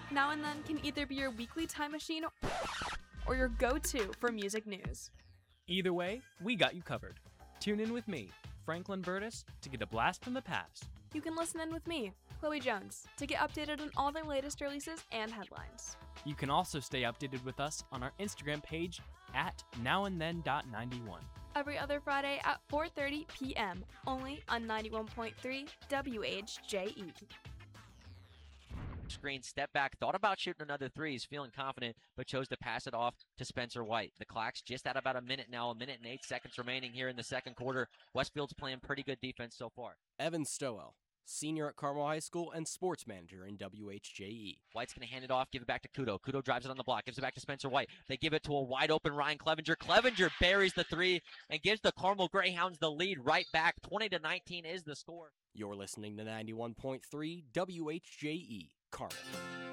Now and Then can either be your weekly time machine or your go-to for music news. Either way, we got you covered. Tune in with me, Franklin Burtis, to get a blast from the past. You can listen in with me, Chloe Jones, to get updated on all the latest releases and headlines. You can also stay updated with us on our Instagram page at nowandthen.91. Every other Friday at 4:30 p.m. only on 91.3 WHJE. Screen, step back, thought about shooting another three. He's feeling confident, but chose to pass it off to Spencer White. The clock's just at about a minute now, 1 minute and 8 seconds remaining here in the second quarter. Westfield's playing pretty good defense so far. Evan Stowell, senior at Carmel High School and sports manager in WHJE. White's going to hand it off, give it back to Kudo. Kudo drives it on the block, gives it back to Spencer White. They give it to a wide open Ryan Clevenger. Clevenger buries the three and gives the Carmel Greyhounds the lead right back. 20-19 is the score. You're listening to 91.3 WHJE, Carmel.